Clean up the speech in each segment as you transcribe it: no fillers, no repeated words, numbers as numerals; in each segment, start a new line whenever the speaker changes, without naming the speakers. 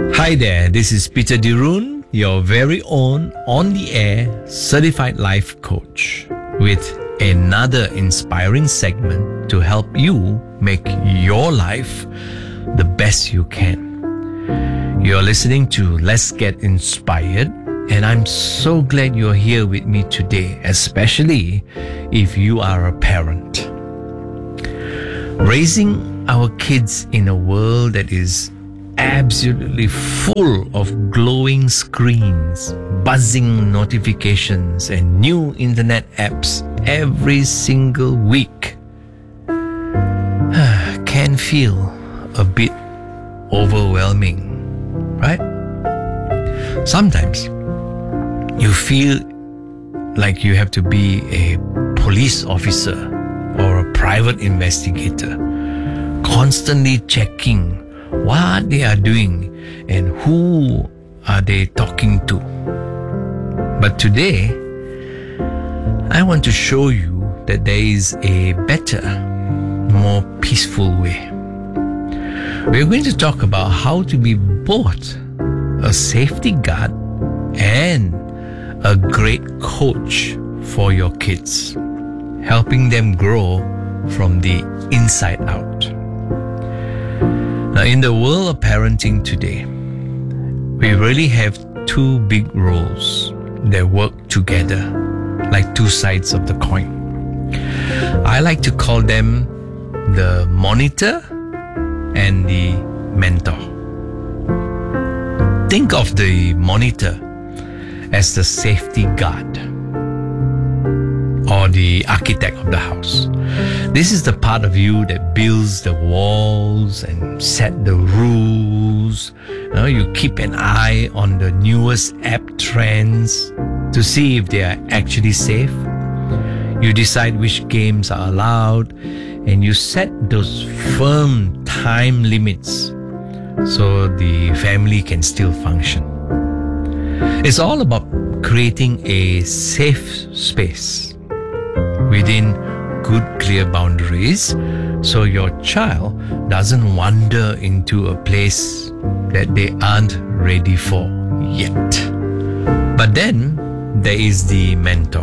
Hi there, this is Peter Dirun, your very own on-the-air certified life coach, with another inspiring segment to help you make your life the best you can. You're listening to Let's Get Inspired, and I'm so glad you're here with me today, especially if you are a parent. Raising our kids in a world that is absolutely full of glowing screens, buzzing notifications, and new internet apps every single week can feel a bit overwhelming, right? Sometimes you feel like you have to be a police officer or a private investigator, constantly checking what they are doing and who are they talking to. But today, I want to show you that there is a better, more peaceful way. We're going to talk about how to be both a safety guard and a great coach for your kids, helping them grow from the inside out. Now, in the world of parenting today, we really have two big roles that work together like two sides of the coin. I like to call them the monitor and the mentor. Think of the monitor as the safety guard or the architect of the house. This is the part of you that builds the walls and set the rules. You keep an eye on the newest app trends to see if they are actually safe. You decide which games are allowed, and you set those firm time limits so the family can still function. It's all about creating a safe space within good, clear boundaries so your child doesn't wander into a place that they aren't ready for yet. But then there is the mentor.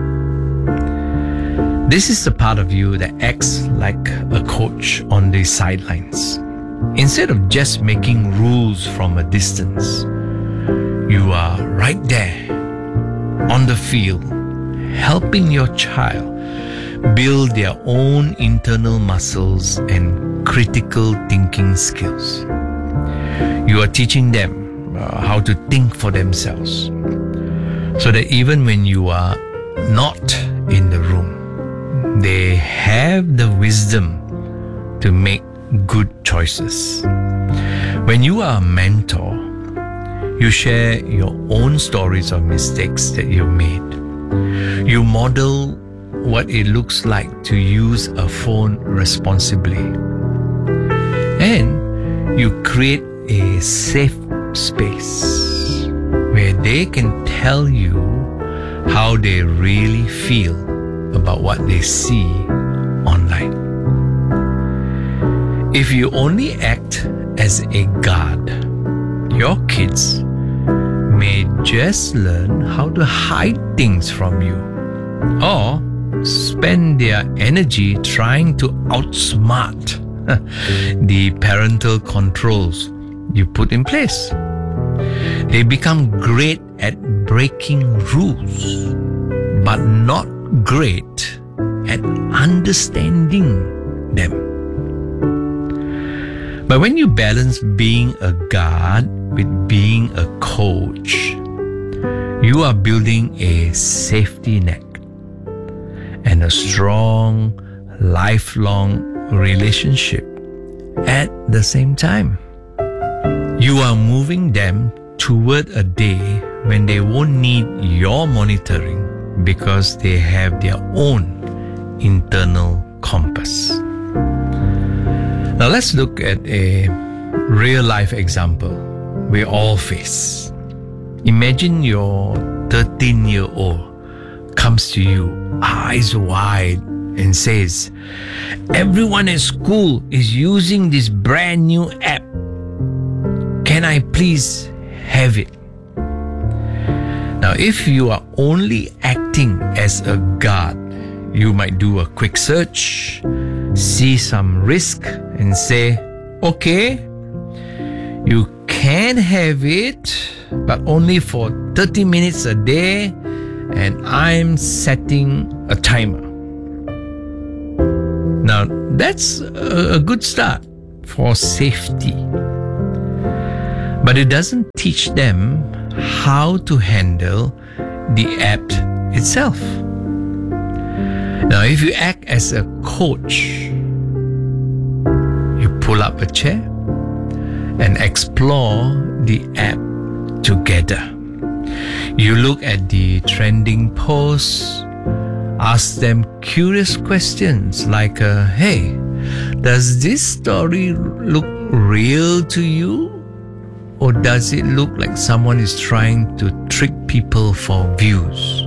This is the part of you that acts like a coach on the sidelines. Instead of just making rules from a distance, you are right there on the field, helping your child build their own internal muscles and critical thinking skills. You are teaching them how to think for themselves, so that even when you are not in the room, they have the wisdom to make good choices. When you are a mentor, you share your own stories of mistakes that you made. You model what it looks like to use a phone responsibly. And you create a safe space where they can tell you how they really feel about what they see online. If you only act as a guard, your kids may just learn how to hide things from you, or spend their energy trying to outsmart the parental controls you put in place. They become great at breaking rules, but not great at understanding them. But when you balance being a guard with being a coach, you are building a safety net and a strong, lifelong relationship at the same time. You are moving them toward a day when they won't need your monitoring because they have their own internal compass. Now let's look at a real life example we all face. Imagine your 13-year-old comes to you, eyes wide, and says, "Everyone at school is using this brand new app. Can I please have it? Now, if you are only acting as a guard, you might do a quick search, see some risk, and say, okay, you can have it, but only for 30 minutes a day, and I'm setting a timer. Now, that's a good start for safety. But it doesn't teach them how to handle the app itself. Now, if you act as a coach, you pull up a chair and explore the app together. You look at the trending posts, ask them curious questions like, hey, does this story look real to you? Or does it look like someone is trying to trick people for views?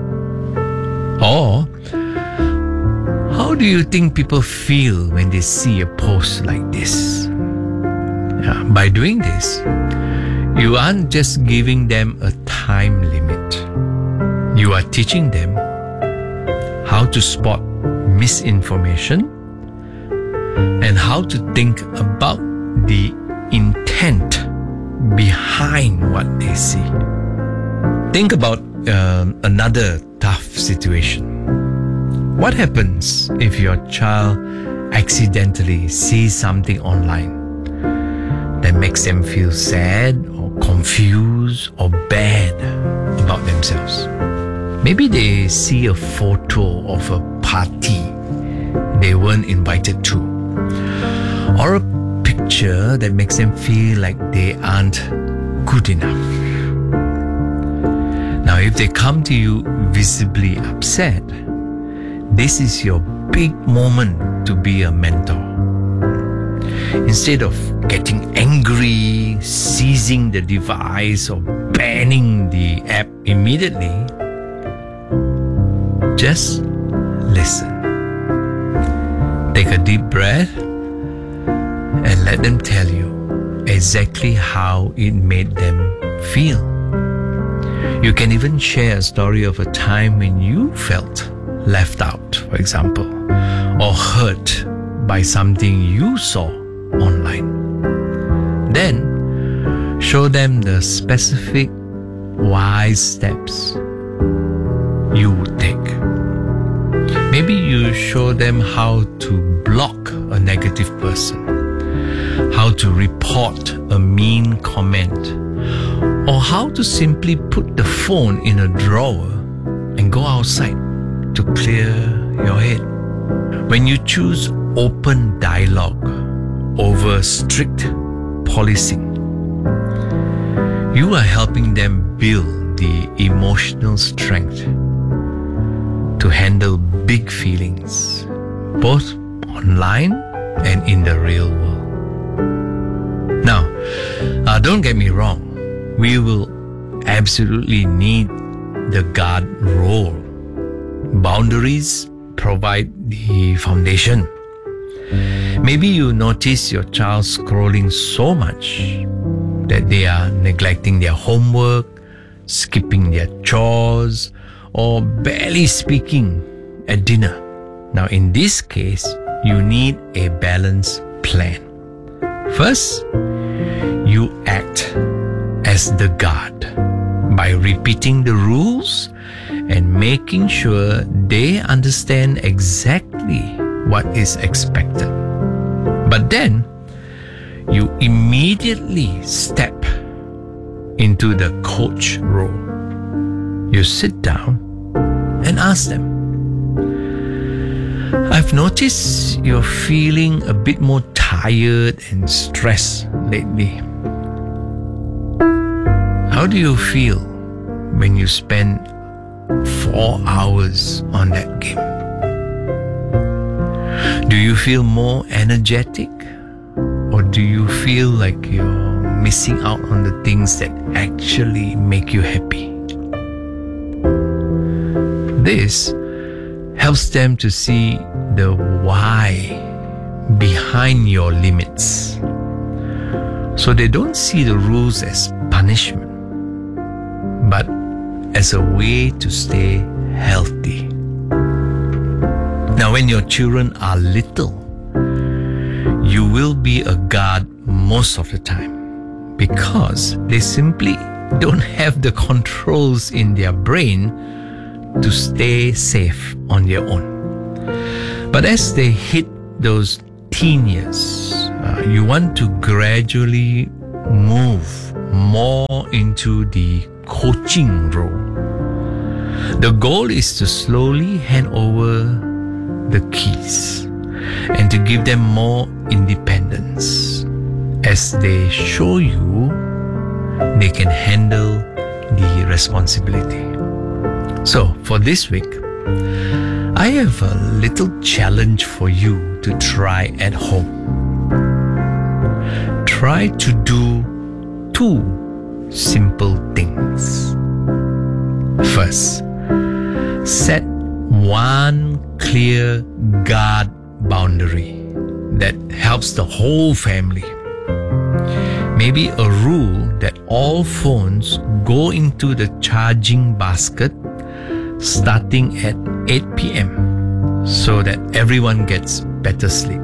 Or how do you think people feel when they see a post like this? By doing this, you aren't just giving them a time limit. You are teaching them how to spot misinformation and how to think about the intent behind what they see. Think about another tough situation. What happens if your child accidentally sees something online that makes them feel sad or confused or bad about themselves? Maybe they see a photo of a party they weren't invited to, or a picture that makes them feel like they aren't good enough. Now, if they come to you visibly upset, this is your big moment to be a mentor. Instead of getting angry, seizing the device, or banning the app immediately, just listen. Take a deep breath and let them tell you exactly how it made them feel. You can even share a story of a time when you felt left out, for example, or hurt by something you saw online. Then show them the specific wise steps you would take. Maybe you show them how to block a negative person, how to report a mean comment, or how to simply put the phone in a drawer and go outside to clear your head. When you choose open dialogue over strict policing, you are helping them build the emotional strength to handle big feelings, both online and in the real world. Now, don't get me wrong, we will absolutely need the guard role. Boundaries provide the foundation. Maybe you notice your child scrolling so much that they are neglecting their homework, skipping their chores, or barely speaking at dinner. Now, in this case, you need a balanced plan. First, you act as the guard by repeating the rules and making sure they understand exactly what is expected. But then, you immediately step into the coach role. You sit down and ask them, I've noticed you're feeling a bit more tired and stressed lately. How do you feel when you spend 4 hours on that game? Do you feel more energetic, or do you feel like you're missing out on the things that actually make you happy? This helps them to see the why behind your limits. So they don't see the rules as punishment, but as a way to stay healthy. Now, when your children are little, you will be a guard most of the time because they simply don't have the controls in their brain to stay safe on their own. But as they hit those teen years, you want to gradually move more into the coaching role. The goal is to slowly hand over the keys and to give them more independence as they show you they can handle the responsibility. So for this week, I have a little challenge for you to try at home. Try to do 2 simple things. First, set one clear guard boundary that helps the whole family. Maybe a rule that all phones go into the charging basket starting at 8 p.m. so that everyone gets better sleep.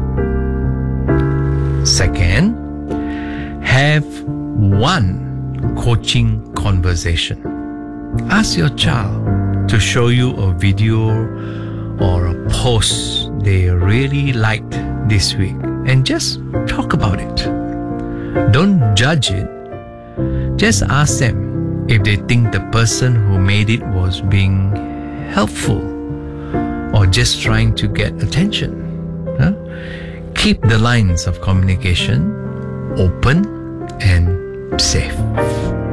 Second, have one coaching conversation. Ask your child to show you a video or a post they really liked this week and just talk about it. Don't judge it. Just ask them if they think the person who made it was being helpful or just trying to get attention. Keep the lines of communication open and safe.